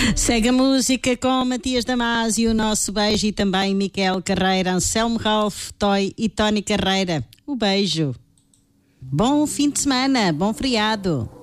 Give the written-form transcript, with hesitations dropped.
Segue a música com Matias Damasio, o nosso beijo, e também Miquel Carreira, Anselmo Ralph, Toy e Tony Carreira. O beijo. Bom fim de semana, bom feriado.